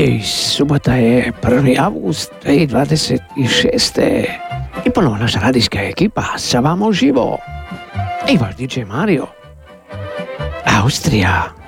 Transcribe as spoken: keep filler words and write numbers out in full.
I subota je prvi avgust dvije tisuće dvadeset šeste. I ponovo naša radijska ekipa sa vama uživo. I vaš D J Mario. Austrija.